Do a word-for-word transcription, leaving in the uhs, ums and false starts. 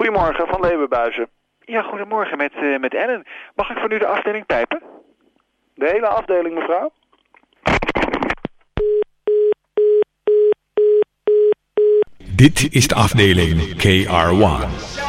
Goedemorgen, van Leeuwenbuizen. Ja, goedemorgen met, uh, met Ellen. Mag ik voor u de afdeling pijpen? De hele afdeling, mevrouw? Dit is de afdeling K R one.